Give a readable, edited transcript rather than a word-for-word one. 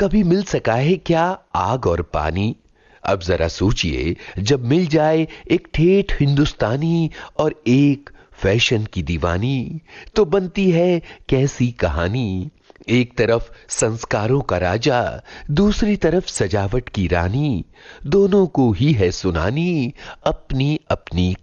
कभी मिल सका है क्या आग और पानी? अब जरा सोचिए, जब मिल जाए एक ठेठ हिंदुस्तानी और एक फैशन की दीवानी, तो बनती है कैसी कहानी। एक तरफ संस्कारों का राजा, दूसरी तरफ सजावट की रानी, दोनों को ही है सुनानी अपनी अपनी